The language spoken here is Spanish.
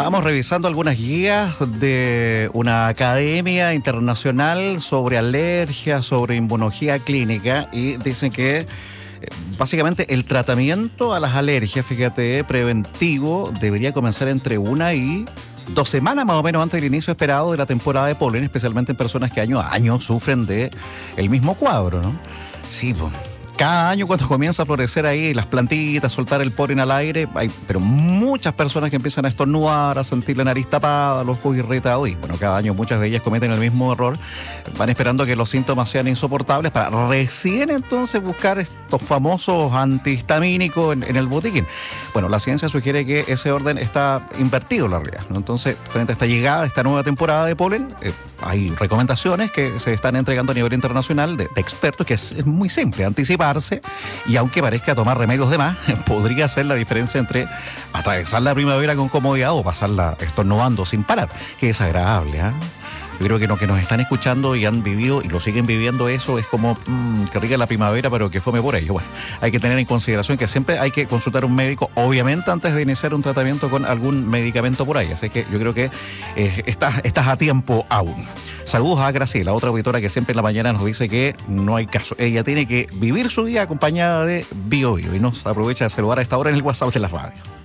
Estábamos revisando algunas guías de una academia internacional sobre alergias, sobre inmunología clínica, y dicen que básicamente el tratamiento a las alergias, fíjate, preventivo, debería comenzar entre 1 y 2 semanas más o menos antes del inicio esperado de la temporada de polen, especialmente en personas que año a año sufren de el mismo cuadro, ¿no? Sí, pues. Cada año cuando comienza a florecer ahí las plantitas, soltar el polen al aire, hay pero muchas personas que empiezan a estornudar, a sentir la nariz tapada, los ojos irritados, y bueno, cada año muchas de ellas cometen el mismo error, van esperando que los síntomas sean insoportables para recién entonces buscar estos famosos antihistamínicos en el botiquín. Bueno, la ciencia sugiere que ese orden está invertido en la realidad, ¿no? Entonces, frente a esta llegada, esta nueva temporada de polen, hay recomendaciones que se están entregando a nivel internacional de expertos, que es muy simple, anticipar. Y aunque parezca tomar remedios de más, podría ser la diferencia entre atravesar la primavera con comodidad o pasarla estornudando sin parar. Qué desagradable, ¿eh? Yo creo que los que nos están escuchando y han vivido y lo siguen viviendo, eso es como que rica la primavera, pero que fome por ello. Bueno, hay que tener en consideración que siempre hay que consultar a un médico, obviamente antes de iniciar un tratamiento con algún medicamento por ahí. Así que yo creo que estás a tiempo aún. Saludos a Graciela, otra auditora que siempre en la mañana nos dice que no hay caso. Ella tiene que vivir su día acompañada de Bio Bio y nos aprovecha de saludar a esta hora en el WhatsApp de la radio.